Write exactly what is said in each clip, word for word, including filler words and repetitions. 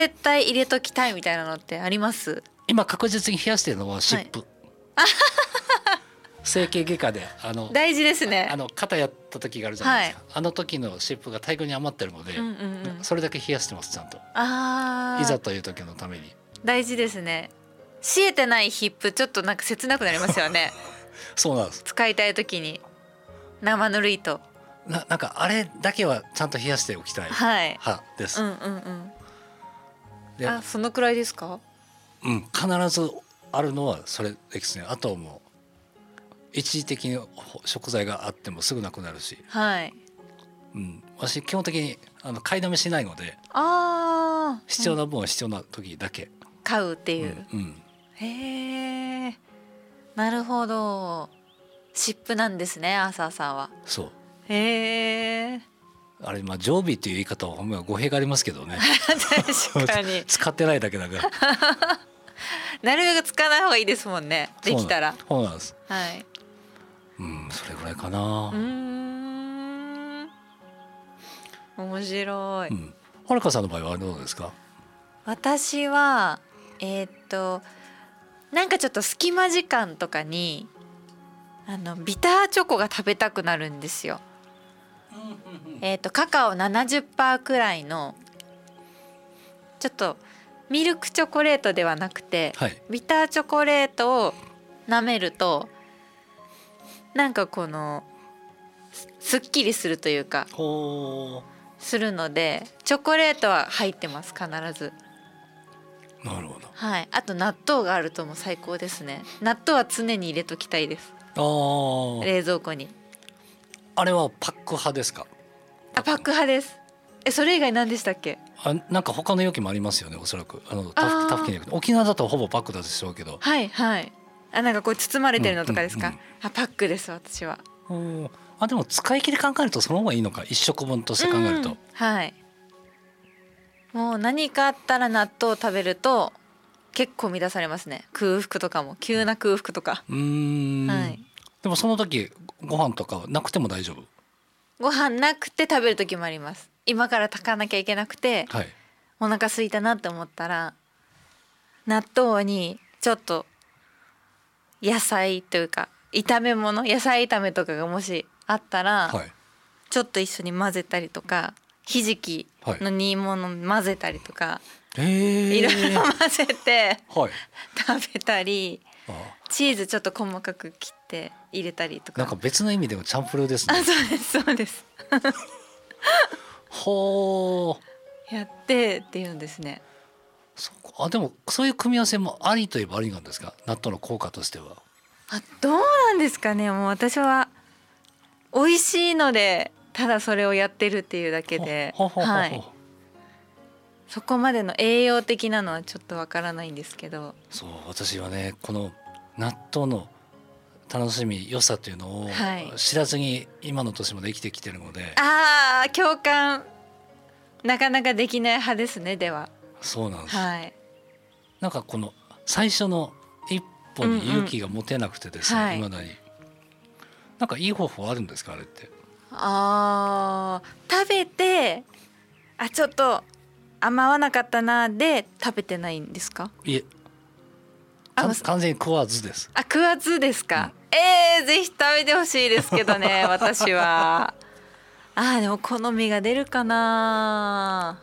絶対入れときたいみたいなのってあります？ 今確実に冷やしてるのは湿布、はい、整形外科であの大事ですね。 あの肩やった時があるじゃないですか、はい、あの時の湿布が大量に余ってるので、うんうんうん、それだけ冷やしてますちゃんと。あいざという時のために大事ですね。冷えてないヒップちょっとなんか切なくなりますよねそうなんです。 使いたい時に生ぬるいとな, なんかあれだけはちゃんと冷やしておきたい派です、 はい、うんうんうん、であそのくらいですか？ うん、必ずあるのはそれですね。あともう一時的に食材があってもすぐなくなるし、はい、うん、私基本的にあの買いだめしないので、あ必要な分は必要な時だけ買うっていう、うんうん、へえ、なるほど。湿布なんですね、アーサーさんは。 そう。 へえ。 あれまあ常備っていう言い方はほんま語弊がありますけどね確かに使ってないだけだからなるべく使わない方がいいですもんね、できたら。 そうなんです、 はい、 うん、それぐらいかな。うーん、面白い、うん、 はるかさんの場合はどうですか？ 私はえー、っとなんかちょっと隙間時間とかにあのビターチョコが食べたくなるんですよ。えー、とカカオ ななじゅっパーセント くらいのちょっとミルクチョコレートではなくて、はい、ビターチョコレートを舐めるとなんかこのすっきりするというかするので、チョコレートは入ってます必ず。 なるほど、 はい、あと納豆があるともう最高ですね。納豆は常に入れときたいです。あ冷蔵庫に。 あれはパック派ですか？ あ、パック派です。え、それ以外何でしたっけ？ あ、なんか他の容器もありますよね、おそらく。あのタフタフキに沖縄だとほぼパックだでしょうけど。 はいはい。あ、なんかこう包まれてるのとかですか？うんうんうん、あ、パックです私は。 あ、でも使い切り考えるとその方がいいのか、一食分として考えると、うん、 はい。もう何かあったら納豆を食べると結構乱されますね。空腹とかも急な空腹とか。 うーん、はい、でもその時ご飯とかなくても大丈夫？ ご飯なくて食べる時もあります。今から炊かなきゃいけなくて、はい、お腹空いたなって思ったら納豆にちょっと野菜というか炒め物、野菜炒めとかがもしあったら、はい、ちょっと一緒に混ぜたりとか、ひじきの煮物混ぜたりとか、はい、いろいろ混ぜて、はい、食べたり、ああチーズちょっと細かく切って入れたりとか。 なんか別の意味でもチャンプルーですね。 あ、そうですそうですほーやってっていうんですね。 そうか。あ、でもそういう組み合わせもありといえばありなんですか？納豆の効果としては。 あ、どうなんですかね。もう私は美味しいのでただそれをやってるっていうだけで、ほほほほ、はい、そこまでの栄養的なのはちょっとわからないんですけど。 そう、私はね、この納豆の楽しみ良さというのを知らずに今の年まで生きてきてるので、はい、 あー、共感なかなかできない派ですね。ではそうなんです、はい、なんかこの最初の一歩に勇気が持てなくてですね、うんうん、未だになんかいい方法あるんですか？あれって。 あー、食べてあ、ちょっと甘わなかったなで食べてないんですか？ いえ、完全に食わずです。 あ、食わずですか？うん、えー、ぜひ食べてほしいですけどね私は。あー、でも好みが出るかな。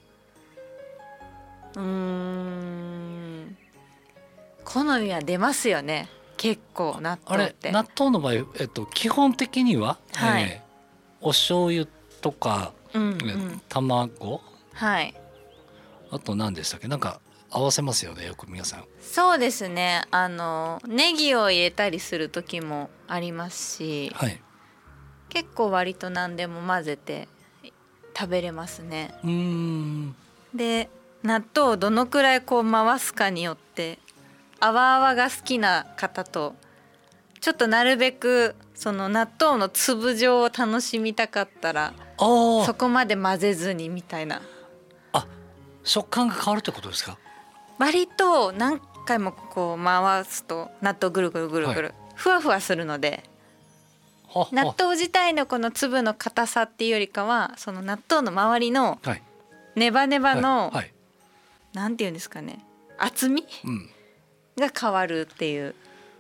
うーん、好みは出ますよね結構納豆って。 あれ納豆の場合、えっと、基本的には、はい、えー、お醤油とか、うんうん、卵、はい、あと何でしたっけ？なんか合わせますよねよく皆さん。 そうですね、あのネギを入れたりする時もありますし、はい、結構割と何でも混ぜて食べれますね。うーん、で納豆をどのくらいこう回すかによって泡泡が好きな方とちょっとなるべくその納豆の粒状を楽しみたかったらそこまで混ぜずにみたいな。 あ、食感が変わるってことですか？ 割と何回もこう回すと納豆ぐるぐるぐるぐる、はい、ふわふわするので、はは納豆自体のこの粒の硬さっていうよりかはその納豆の周りのネバネバのなんていうんですかね、厚み、うん、が変わるっていう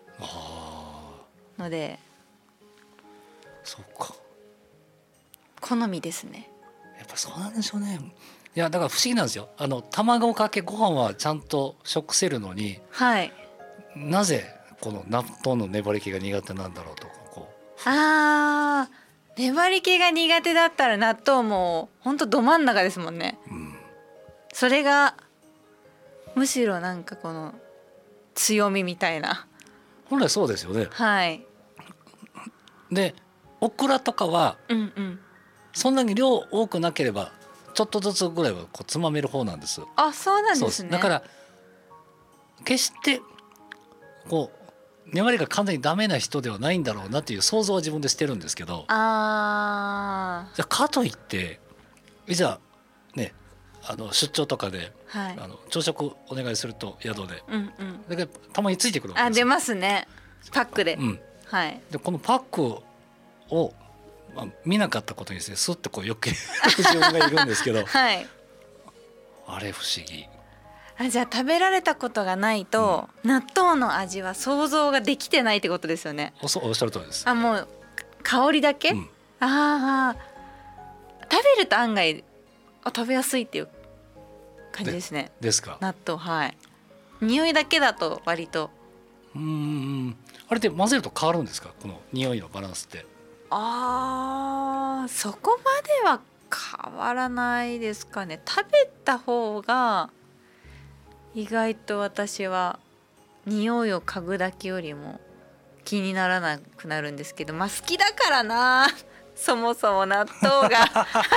ので、 そうか、 好みですね。 やっぱそうなんでしょうね。いやだから不思議なんですよ。あの卵かけご飯はちゃんと食せるのに、 はい、 なぜこの納豆の粘り気が苦手なんだろうとか、こう、 あー、粘り気が苦手だったら納豆もほんとど真ん中ですもんね、うん、それがむしろなんかこの強みみたいな。 本来そうですよね。 はい。 でオクラとかは、 うんうん、 そんなに量多くなければちょっとずつぐらいはこうつまめる方なんです。 あ、そうなんですね。 だから決してこう粘りが完全にダメな人ではないんだろうなっていう想像は自分でしてるんですけど、 あ、 じゃあかといっていざね、あの出張とかで、はい、あの朝食お願いすると宿で、うんうん、だからたまについてくるわけですよ。 あ、出ますね、パックで、うん、はい、 でこのパックを、まあ、見なかったことにしてスッとこうよける自分がいるんですけど、はい、あれ不思議。 あ、じゃあ食べられたことがないと、うん、納豆の味は想像ができてないってことですよね。 お, おっしゃる通りです。 あ、もう香りだけ、うん、ああ、食べると案外あ、食べやすいっていう感じですね。 でですか。 納豆、はい。匂いだけだと割と、 うーん、あれで混ぜると変わるんですか、この匂いのバランスって。 あー、そこまでは変わらないですかね。食べた方が意外と私は匂いを嗅ぐだけよりも気にならなくなるんですけど、まあ好きだからな、そもそも納豆が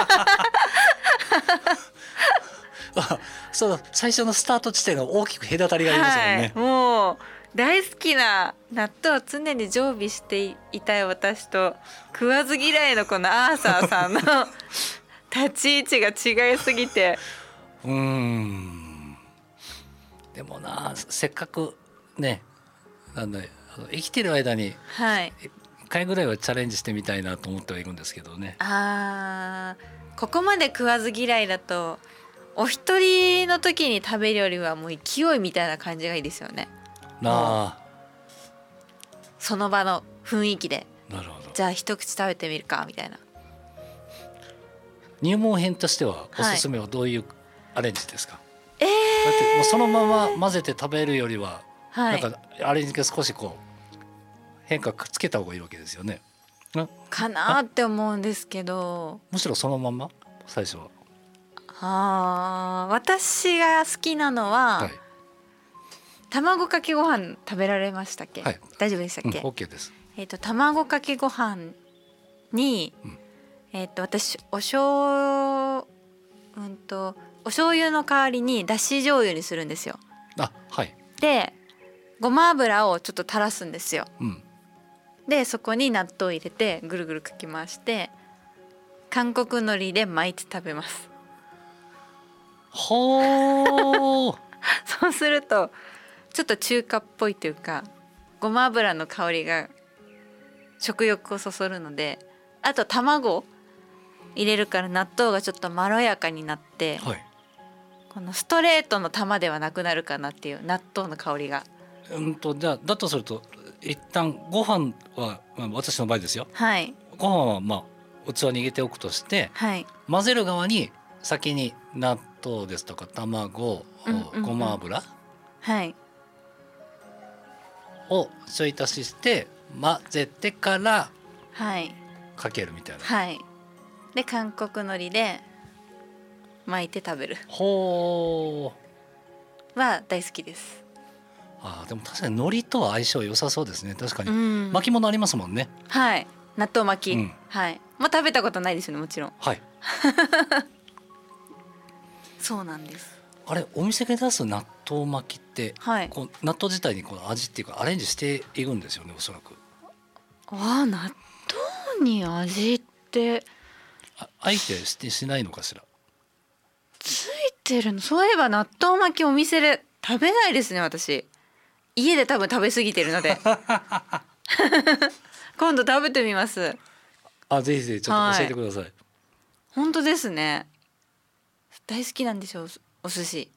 あ、そうだ、最初のスタート地点が大きく隔たりがありますよね、 はい、もう大好きな納豆を常に常備していたい私と、食わず嫌いのこのアーサーさんの立ち位置が違いすぎてうーん、でもな、せっかくね、なんだ、生きてる間にいっかいぐらいはチャレンジしてみたいなと思ってはいるんですけどね。 あー、ここまで食わず嫌いだとお一人の時に食べるよりはもう勢いみたいな感じがいいですよね。 なあ、 その場の雰囲気で、 なるほど、 じゃあ一口食べてみるかみたいな。 入門編としてはおすすめはどういうアレンジですか？ えー、 だってもうそのまま混ぜて食べるよりは、はい、なんかアレンジが少しこう変化つけた方がいいわけですよね。 かなって思うんですけど、 むしろそのまま最初は。 あ、私が好きなのは、はい、卵かけご飯食べられましたっけ？はい、大丈夫でしたっけ？ うん、OK です。 えっと卵かけご飯に、うん、えっと私おしょう、うんとお醤油の代わりにだし醤油にするんですよ。 あ、はい。 でごま油をちょっと垂らすんですよ。うん、でそこに納豆を入れてぐるぐるかき回して韓国海苔で巻いて食べます。 ほーそうするとちょっと中華っぽいというか、ごま油の香りが食欲をそそるので、あと卵入れるから納豆がちょっとまろやかになって、はい、このストレートの玉ではなくなるかなっていう納豆の香りが。 うんと、じゃあだとすると一旦ご飯は、まあ、私の場合ですよ、はい、ご飯はまあ器に入れておくとして、はい、混ぜる側に先に納豆ですとか卵、うんうんうん、ごま油、はい、をちょい足しして混ぜてからかけるみたいな、 はい、で韓国海苔で巻いて食べるほーは大好きです。 あ、でも確かに海苔とは相性良さそうですね。確かに、うん、巻物ありますもんね。 はい、納豆巻き、うん、はい、もう食べたことないですよね、もちろん。 はいそうなんです。 あれ、お店で出す納豆巻きって、はい、こう納豆自体にこの味っていうかアレンジしていくんですよね、おそらく。 あ、納豆に味ってあ、あえてしてしないのかしら。 ついてるの？そういえば納豆巻きお店で食べないですね、私。家で多分食べ過ぎてるので今度食べてみます。 あ、ぜひぜひちょっと教えてください。はい、 本当ですね。大好きなんでしょう、お寿司。